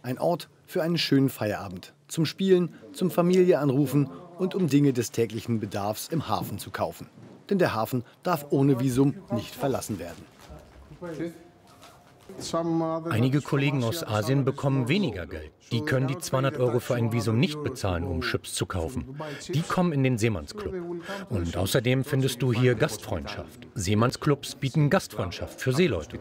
Ein Ort für einen schönen Feierabend. Zum Spielen, zum Familie anrufen und um Dinge des täglichen Bedarfs im Hafen zu kaufen. Denn der Hafen darf ohne Visum nicht verlassen werden. Einige Kollegen aus Asien bekommen weniger Geld. Die können die 200 € für ein Visum nicht bezahlen, um Chips zu kaufen. Die kommen in den Seemannsclub. Und außerdem findest du hier Gastfreundschaft. Seemannsclubs bieten Gastfreundschaft für Seeleute.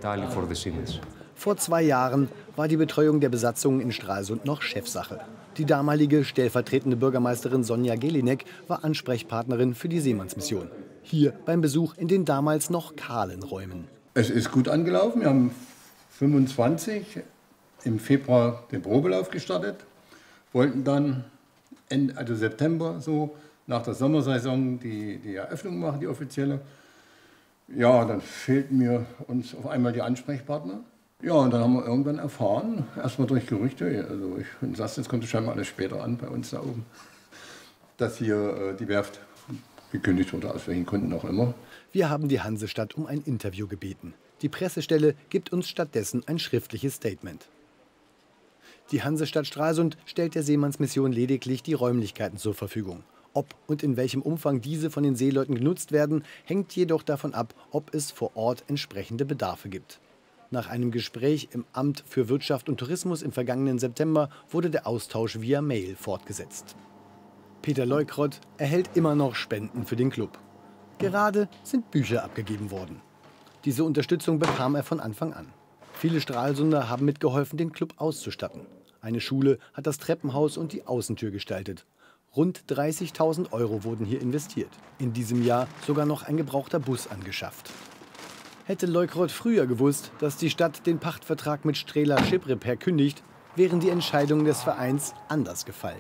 Vor 2 Jahren war die Betreuung der Besatzung in Stralsund noch Chefsache. Die damalige stellvertretende Bürgermeisterin Sonja Gelinek war Ansprechpartnerin für die Seemannsmission. Hier beim Besuch in den damals noch kahlen Räumen. Es ist gut angelaufen. Wir haben 25 im Februar den Probelauf gestartet, wollten dann Ende September so nach der Sommersaison die Eröffnung machen, die offizielle. Ja, dann fehlten mir uns auf einmal die Ansprechpartner. Ja, und dann haben wir irgendwann erfahren, erstmal durch Gerüchte, also ich sagte, es kommt scheinbar alles später an bei uns da oben, dass hier die Werft gekündigt wurde, aus welchen Gründen auch immer. Wir haben die Hansestadt um ein Interview gebeten. Die Pressestelle gibt uns stattdessen ein schriftliches Statement. Die Hansestadt Stralsund stellt der Seemannsmission lediglich die Räumlichkeiten zur Verfügung. Ob und in welchem Umfang diese von den Seeleuten genutzt werden, hängt jedoch davon ab, ob es vor Ort entsprechende Bedarfe gibt. Nach einem Gespräch im Amt für Wirtschaft und Tourismus im vergangenen September wurde der Austausch via Mail fortgesetzt. Peter Leukrott erhält immer noch Spenden für den Club. Gerade sind Bücher abgegeben worden. Diese Unterstützung bekam er von Anfang an. Viele Stralsunder haben mitgeholfen, den Club auszustatten. Eine Schule hat das Treppenhaus und die Außentür gestaltet. Rund 30.000 € wurden hier investiert. In diesem Jahr sogar noch ein gebrauchter Bus angeschafft. Hätte Leukrott früher gewusst, dass die Stadt den Pachtvertrag mit Strela Ship Repair kündigt, wären die Entscheidungen des Vereins anders gefallen.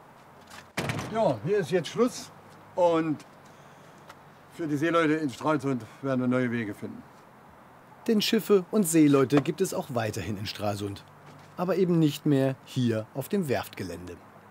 Ja, hier ist jetzt Schluss und für die Seeleute in Stralsund werden wir neue Wege finden. Denn Schiffe und Seeleute gibt es auch weiterhin in Stralsund. Aber eben nicht mehr hier auf dem Werftgelände.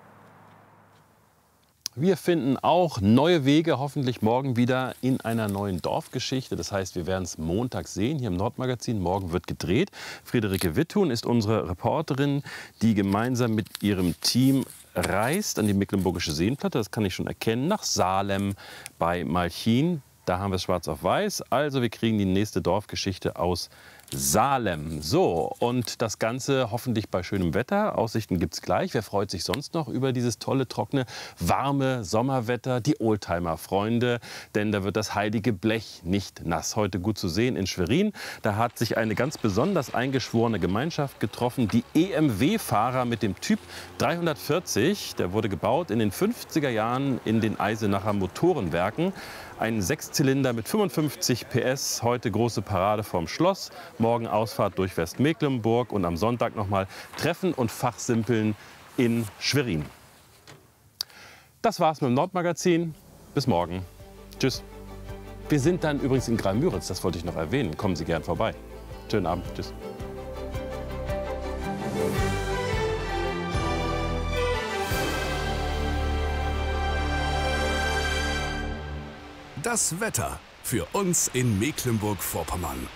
Wir finden auch neue Wege, hoffentlich morgen wieder in einer neuen Dorfgeschichte. Das heißt, wir werden es Montag sehen, hier im Nordmagazin. Morgen wird gedreht. Friederike Witthuhn ist unsere Reporterin, die gemeinsam mit ihrem Team reist an die Mecklenburgische Seenplatte. Das kann ich schon erkennen, nach Salem bei Malchin. Da haben wir es schwarz auf weiß. Also wir kriegen die nächste Dorfgeschichte aus Salem. So, und das Ganze hoffentlich bei schönem Wetter. Aussichten gibt es gleich. Wer freut sich sonst noch über dieses tolle, trockene, warme Sommerwetter? Die Oldtimer-Freunde, denn da wird das heilige Blech nicht nass. Heute gut zu sehen in Schwerin. Da hat sich eine ganz besonders eingeschworene Gemeinschaft getroffen. Die EMW-Fahrer mit dem Typ 340. Der wurde gebaut in den 50er Jahren in den Eisenacher Motorenwerken. Ein Sechszylinder mit 55 PS, heute große Parade vorm Schloss, morgen Ausfahrt durch Westmecklenburg und am Sonntag nochmal Treffen und Fachsimpeln in Schwerin. Das war's mit dem Nordmagazin. Bis morgen. Tschüss. Wir sind dann übrigens in Graal-Müritz, das wollte ich noch erwähnen. Kommen Sie gern vorbei. Schönen Abend. Tschüss. Das Wetter für uns in Mecklenburg-Vorpommern.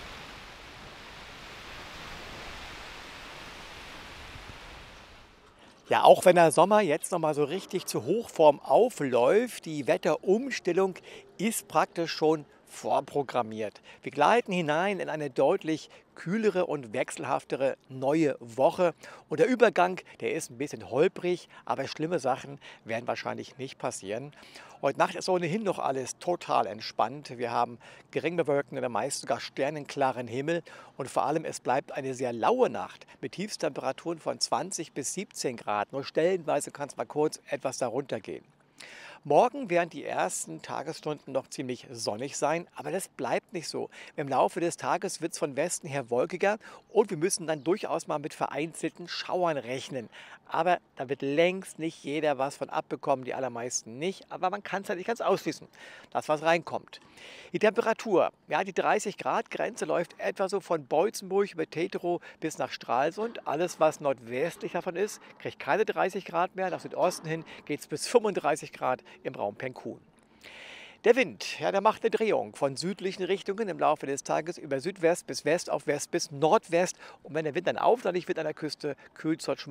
Ja, auch wenn der Sommer jetzt noch mal so richtig zur Hochform aufläuft, die Wetterumstellung ist praktisch schon vorprogrammiert. Wir gleiten hinein in eine deutlich kühlere und wechselhaftere neue Woche. Und der Übergang, der ist ein bisschen holprig, aber schlimme Sachen werden wahrscheinlich nicht passieren. Heute Nacht ist ohnehin noch alles total entspannt. Wir haben gering bewölkten, meist sogar sternenklaren Himmel. Und vor allem, es bleibt eine sehr laue Nacht mit Tiefstemperaturen von 20 bis 17 Grad. Nur stellenweise kann es mal kurz etwas darunter gehen. Morgen werden die ersten Tagesstunden noch ziemlich sonnig sein, aber das bleibt nicht so. Im Laufe des Tages wird es von Westen her wolkiger und wir müssen dann durchaus mal mit vereinzelten Schauern rechnen. Aber da wird längst nicht jeder was von abbekommen, die allermeisten nicht, aber man kann es halt nicht ganz ausschließen, dass was reinkommt. Die Temperatur, ja, die 30-Grad-Grenze läuft etwa so von Beutzenburg über Teterow bis nach Stralsund. Alles, was nordwestlich davon ist, kriegt keine 30 Grad mehr. Nach Südosten hin geht es bis 35 Grad im Raum Penkun. Der Wind, ja, der macht eine Drehung von südlichen Richtungen im Laufe des Tages über Südwest bis West auf West bis Nordwest. Und wenn der Wind dann aufnahmig wird an der Küste, kühlt es dort schon